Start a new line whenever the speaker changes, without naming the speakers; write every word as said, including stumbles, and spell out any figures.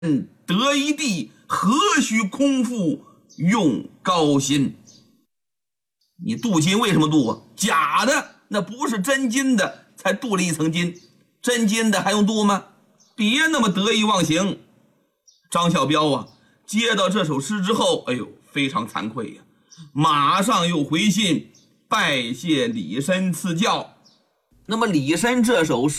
得一地，何须空腹用高薪？你镀金为什么镀啊？假的，那不是真金的，才镀了一层金。真金的还用镀吗？别那么得意忘形。张小彪啊，接到这首诗之后，哎呦，非常惭愧呀、啊，马上又回信拜谢李绅赐教。那么李绅这首诗